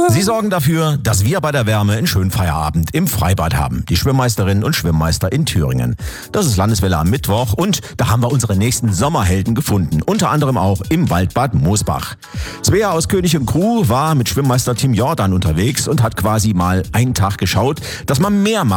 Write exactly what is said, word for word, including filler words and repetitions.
Sie sorgen dafür, dass wir bei der Wärme einen schönen Feierabend im Freibad haben. Die Schwimmmeisterinnen und Schwimmmeister in Thüringen. Das ist Landeswelle am Mittwoch und da haben wir unsere nächsten Sommerhelden gefunden. Unter anderem auch im Waldbad Moosbach. Svea aus König und Crew war mit Schwimmmeister Tim Jordan unterwegs und hat quasi mal einen Tag geschaut, dass man mehr macht